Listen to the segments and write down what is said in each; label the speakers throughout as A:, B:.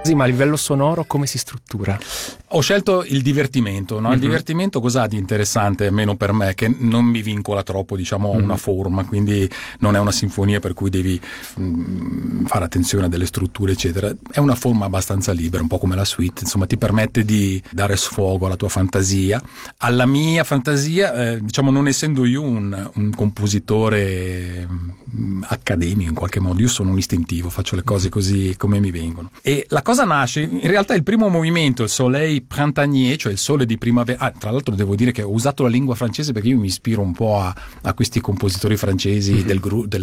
A: Sì, ma a livello sonoro come si struttura?
B: Ho scelto il divertimento, no? Il divertimento cos'ha di interessante, almeno per me, che non mi vincola troppo, diciamo, a una forma, quindi non è una sinfonia per cui devi fare attenzione a delle strutture, eccetera. È una forma abbastanza libera, un po' come la suite, insomma, ti permette di dare sfogo alla tua fantasia. Alla mia fantasia, diciamo, non essendo io un compositore accademico in qualche modo, io sono un istintivo, faccio le cose così come mi vengono. E la cosa nasce, in realtà il primo movimento, il Soleil printanier, cioè il sole di primavera. Tra l'altro devo dire che ho usato la lingua francese perché io mi ispiro un po' a questi compositori francesi del groupe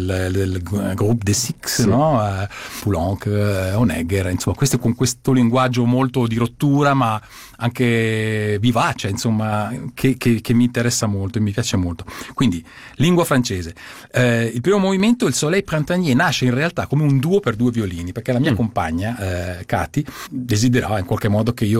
B: des Six, sì. No? Poulenc, Honegger, insomma, questi con questo linguaggio molto di rottura ma anche vivace, insomma, che mi interessa molto e mi piace molto. Quindi lingua francese. Il primo movimento, il Soleil printanier, nasce in realtà come un duo per due violini, perché la mia compagna Katy desiderava in qualche modo che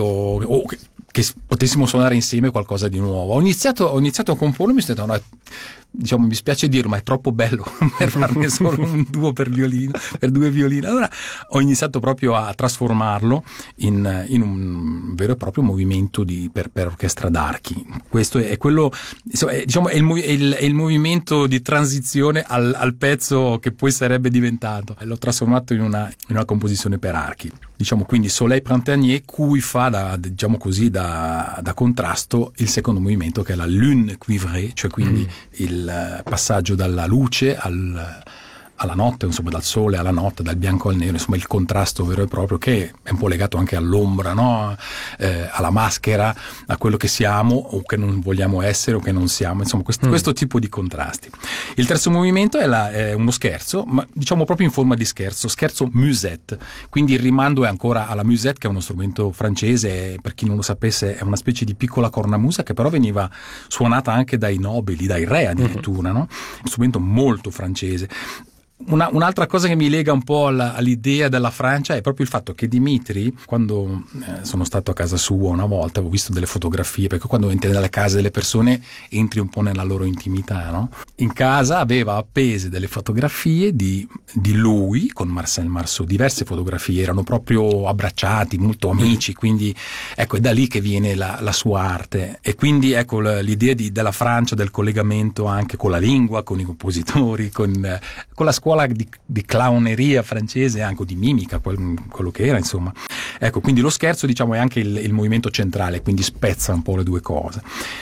B: che potessimo suonare insieme qualcosa di nuovo. Ho iniziato a comporre, mi sono detto, no, diciamo, mi spiace dirlo, ma è troppo bello per farne solo un duo per violino, per due violini. Allora ho iniziato proprio a trasformarlo in un vero e proprio movimento per orchestra d'archi. Questo è quello, insomma, diciamo, è il movimento di transizione al pezzo che poi sarebbe diventato. L'ho trasformato in una composizione per archi. Diciamo, quindi Soleil printanier, cui fa diciamo così da contrasto il secondo movimento, che è la lune cuivrée, cioè quindi il passaggio dalla luce alla notte, insomma, dal sole alla notte, dal bianco al nero, insomma, il contrasto vero e proprio, che è un po' legato anche all'ombra, no? Alla maschera, a quello che siamo o che non vogliamo essere o che non siamo, insomma, questo tipo di contrasti. Il terzo movimento è uno scherzo, ma diciamo proprio in forma di scherzo musette, quindi il rimando è ancora alla musette, che è uno strumento francese, per chi non lo sapesse è una specie di piccola cornamusa che però veniva suonata anche dai nobili, dai re addirittura, no? Un strumento molto francese. Un'altra cosa che mi lega un po' all'idea della Francia è proprio il fatto che Dimitri, quando sono stato a casa sua una volta, ho visto delle fotografie, perché quando entri nelle case delle persone entri un po' nella loro intimità, no? In casa aveva appese delle fotografie di lui con Marcel Marceau, diverse fotografie, erano proprio abbracciati, molto amici, quindi ecco, è da lì che viene la sua arte. E quindi ecco l'idea della Francia, del collegamento anche con la lingua, con i compositori, con la scuola di clowneria francese, anche di mimica, quello che era, insomma. Ecco, quindi lo scherzo, diciamo, è anche il movimento centrale, quindi spezza un po' le due cose.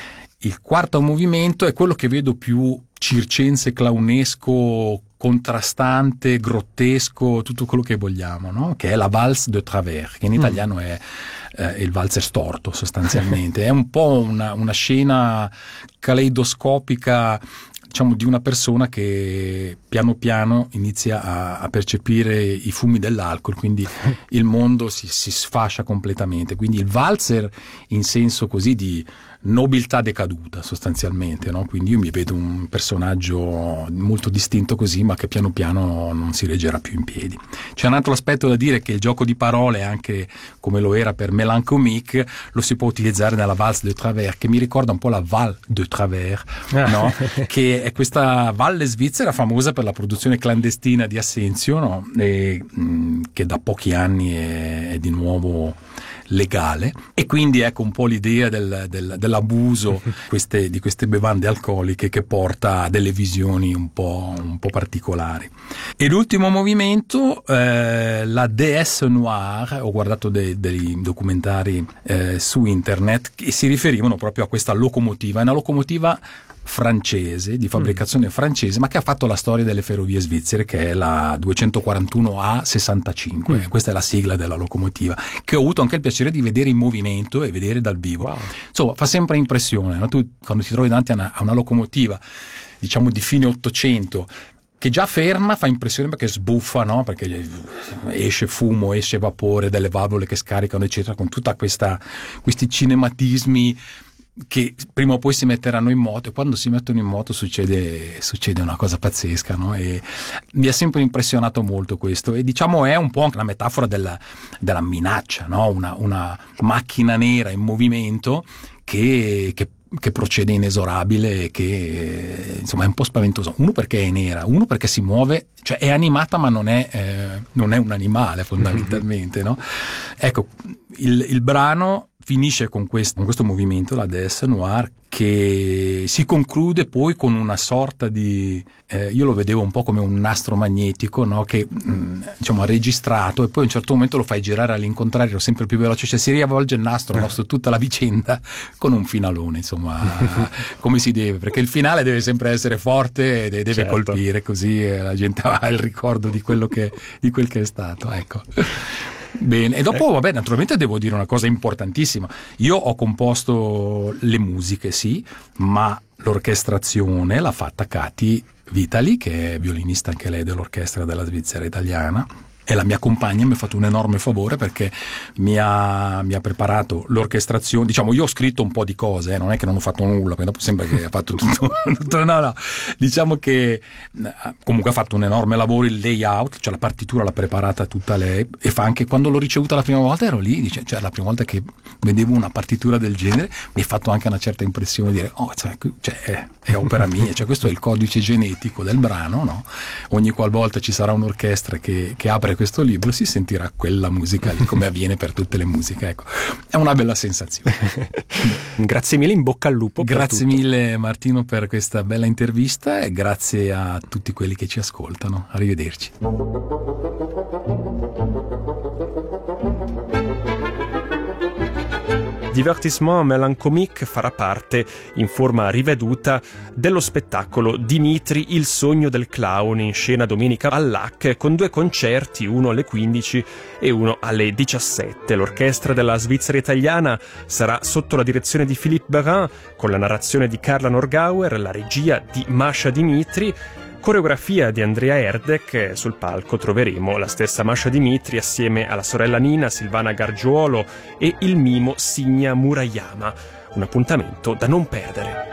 B: Il quarto movimento è quello che vedo più circense, clownesco, contrastante, grottesco, tutto quello che vogliamo, no? Che è la valse de travers, che in italiano è il valzer storto sostanzialmente. È un po' una scena caleidoscopica, diciamo, di una persona che piano piano inizia a percepire i fumi dell'alcol, quindi il mondo si sfascia completamente. Quindi il valzer in senso così di nobiltà decaduta sostanzialmente, no? Quindi io mi vedo un personaggio molto distinto così, ma che piano piano non si reggerà più in piedi. C'è un altro aspetto da dire, che il gioco di parole, anche come lo era per Mélanconique, lo si può utilizzare nella valse de travers, che mi ricorda un po' la Val de Travers, no? Che è questa valle svizzera famosa per la produzione clandestina di Assenzio, no? Che da pochi anni è di nuovo legale, e quindi ecco un po' l'idea dell'abuso di queste bevande alcoliche, che porta a delle visioni un po' particolari. E l'ultimo movimento, la Déesse Noire, ho guardato dei documentari su internet che si riferivano proprio a questa locomotiva. È una locomotiva francese, di fabbricazione francese, ma che ha fatto la storia delle ferrovie svizzere, che è la 241A65. Questa è la sigla della locomotiva, che ho avuto anche il piacere di vedere in movimento e vedere dal vivo. Wow. Insomma, fa sempre impressione, no? Tu quando ti trovi davanti a una locomotiva, diciamo di fine 800, che già ferma, fa impressione perché sbuffa, no? Perché esce fumo, esce vapore, delle valvole che scaricano, eccetera, con tutta questi cinematismi che prima o poi si metteranno in moto, e quando si mettono in moto succede una cosa pazzesca, no? E mi ha sempre impressionato molto questo, e diciamo è un po' anche la metafora della minaccia, no? Una macchina nera in movimento che procede inesorabile e che insomma è un po' spaventoso. Uno perché è nera, uno perché si muove, cioè è animata ma non è un animale fondamentalmente, no? Ecco, il brano finisce con questo movimento, la Déesse Noire, che si conclude poi con una sorta di io lo vedevo un po' come un nastro magnetico, no? Che diciamo ha registrato e poi a un certo momento lo fai girare all'incontrario sempre più veloce, cioè si riavvolge il nastro, no? Su tutta la vicenda con un finalone, insomma, come si deve, perché il finale deve sempre essere forte e deve
C: certo.
B: colpire, così la gente ha il ricordo di quel che è stato, ecco. Bene, e dopo vabbè, naturalmente devo dire una cosa importantissima. Io ho composto le musiche, sì, ma l'orchestrazione l'ha fatta Kati Vitali, che è violinista anche lei dell'orchestra della Svizzera italiana. E la mia compagna mi ha fatto un enorme favore perché mi ha preparato l'orchestrazione. Diciamo, io ho scritto un po' di cose, non è che non ho fatto nulla, perché dopo sembra che ha fatto tutto. No. Diciamo che comunque ha fatto un enorme lavoro, il layout, cioè la partitura l'ha preparata tutta lei, e fa anche, quando l'ho ricevuta la prima volta ero lì, cioè la prima volta che vedevo una partitura del genere mi ha fatto anche una certa impressione di dire, cioè, è opera mia, cioè questo è il codice genetico del brano, no? Ogni qualvolta ci sarà un'orchestra che apre questo libro si sentirà quella musica lì, come avviene per tutte le musiche, ecco. È una bella sensazione.
C: Grazie mille, in bocca al lupo.
B: Grazie mille Martino per questa bella intervista e grazie a tutti quelli che ci ascoltano. Arrivederci.
C: Divertissement Mélancolique farà parte, in forma riveduta, dello spettacolo Dimitri, il sogno del clown, in scena domenica all'AC, con 2 concerti, uno alle 15 e uno alle 17. L'orchestra della Svizzera italiana sarà sotto la direzione di Philippe Berin, con la narrazione di Carla Norgauer, la regia di Masha Dimitri, coreografia di Andrea Erdek. Sul palco troveremo la stessa Masha Dimitri assieme alla sorella Nina, Silvana Gargiuolo e il mimo Signa Murayama. Un appuntamento da non perdere.